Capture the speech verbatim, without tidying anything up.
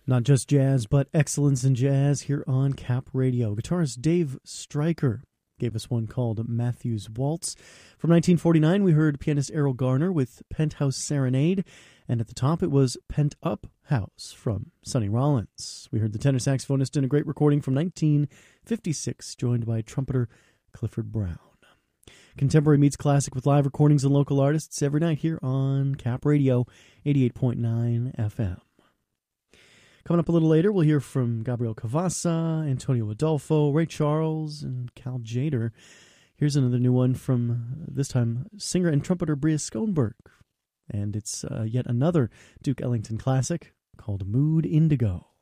Not just jazz, but excellence in jazz here on Cap Radio. Guitarist Dave Stryker gave us one called Matthew's Waltz. From nineteen forty-nine, we heard pianist Errol Garner with Penthouse Serenade, and at the top it was Pent Up House from Sonny Rollins. We heard the tenor saxophonist in a great recording from nineteen fifty-six, joined by trumpeter Clifford Brown. Contemporary meets classic with live recordings and local artists every night here on Cap Radio, eighty-eight point nine F M. Coming up a little later, we'll hear from Gabriel Cavassa, Antonio Adolfo, Ray Charles, and Cal Tjader. Here's another new one from, this time, singer and trumpeter Bria Schoenberg. And it's uh, yet another Duke Ellington classic called Mood Indigo.